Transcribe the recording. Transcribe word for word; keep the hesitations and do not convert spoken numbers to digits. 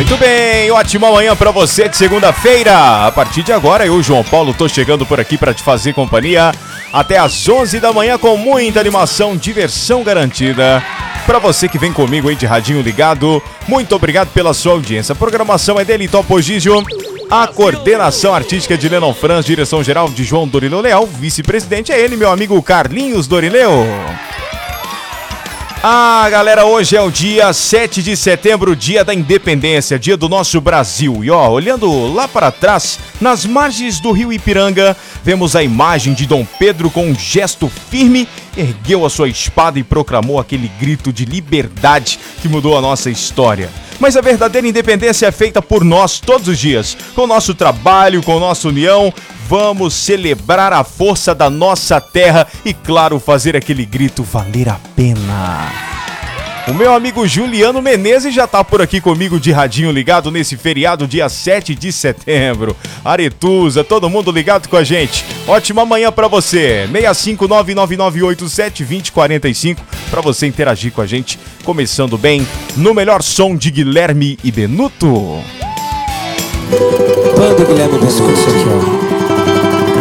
Muito bem, ótima manhã pra você de segunda-feira. A partir de agora, eu, João Paulo, tô chegando por aqui pra te fazer companhia até às onze da manhã com muita animação, diversão garantida. Pra você que vem comigo aí de radinho ligado, muito obrigado pela sua audiência. A programação é dele, Topo Gígio. A coordenação artística é de Lennon Franz, direção geral de João Dorileu Leal, vice-presidente é ele, meu amigo Carlinhos Dorileu. Ah, galera, hoje é o dia sete de setembro, dia da independência, dia do nosso Brasil. E ó, olhando lá para trás, nas margens do rio Ipiranga, vemos a imagem de Dom Pedro com um gesto firme, ergueu a sua espada e proclamou aquele grito de liberdade que mudou a nossa história. Mas a verdadeira independência é feita por nós todos os dias, com o nosso trabalho, com a nossa união. Vamos celebrar a força da nossa terra e, claro, fazer aquele grito valer a pena. O meu amigo Juliano Menezes já tá por aqui comigo de radinho ligado nesse feriado, dia sete de setembro. Aretusa, todo mundo ligado com a gente. Ótima manhã pra você. seis cinco nove nove nove oito sete dois zero quatro cinco pra você interagir com a gente. Começando bem no melhor som de Guilherme e Benuto. Banda Guilherme Benuto, aqui, ó.